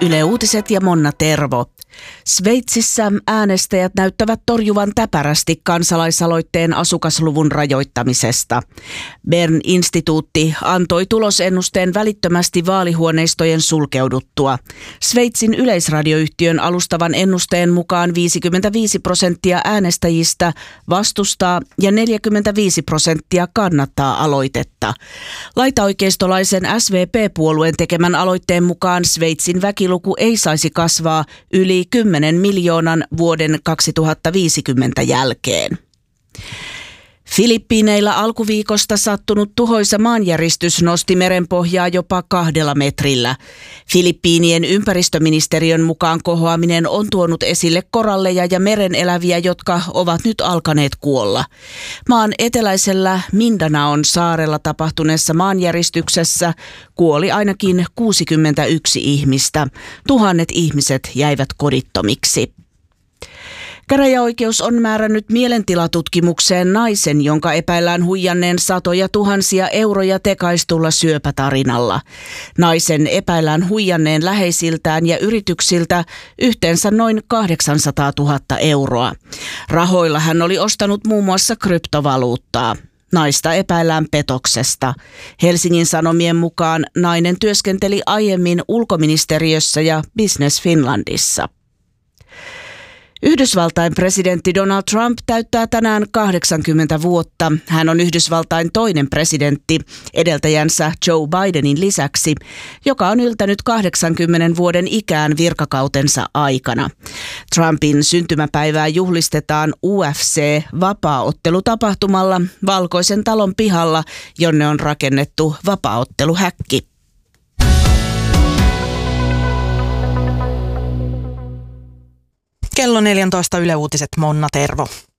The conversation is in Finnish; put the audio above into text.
Yle Uutiset ja Monna Tervo. Sveitsissä äänestäjät näyttävät torjuvan täpärästi kansalaisaloitteen asukasluvun rajoittamisesta. Bern-instituutti antoi tulosennusteen välittömästi vaalihuoneistojen sulkeuduttua. Sveitsin yleisradioyhtiön alustavan ennusteen mukaan 55% äänestäjistä vastustaa ja 45% kannattaa aloitetta. Laitaoikeistolaisen SVP-puolueen tekemän aloitteen mukaan Sveitsin väkiluku ei saisi kasvaa yli 10 miljoonan vuoden 2050 jälkeen. Filippiineillä alkuviikosta sattunut tuhoisa maanjäristys nosti merenpohjaa jopa 2 metrillä. Filippiinien ympäristöministeriön mukaan kohoaminen on tuonut esille koralleja ja mereneläviä, jotka ovat nyt alkaneet kuolla. Maan eteläisellä Mindanaon saarella tapahtuneessa maanjäristyksessä kuoli ainakin 61 ihmistä. Tuhannet ihmiset jäivät kodittomiksi. Käräjäoikeus on määrännyt mielentilatutkimukseen naisen, jonka epäillään huijanneen satoja tuhansia euroja tekaistulla syöpätarinalla. Naisen epäillään huijanneen läheisiltään ja yrityksiltä yhteensä noin 800 000 euroa. Rahoilla hän oli ostanut muun muassa kryptovaluuttaa. Naista epäillään petoksesta. Helsingin Sanomien mukaan nainen työskenteli aiemmin ulkoministeriössä ja Business Finlandissa. Yhdysvaltain presidentti Donald Trump täyttää tänään 80 vuotta. Hän on Yhdysvaltain toinen presidentti edeltäjänsä Joe Bidenin lisäksi, joka on yltänyt 80 vuoden ikään virkakautensa aikana. Trumpin syntymäpäivää juhlistetaan UFC-vapaaottelutapahtumalla Valkoisen talon pihalla, jonne on rakennettu vapaaotteluhäkki. Kello 14 Yle Uutiset, Monna Tervo.